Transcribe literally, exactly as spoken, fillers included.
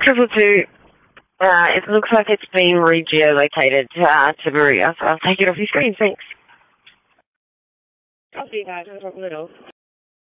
triple two. Uh, it looks like it's been re-geolocated uh, to Maria, so I'll take it off your screen. Thanks. I'll see you guys. Have a little.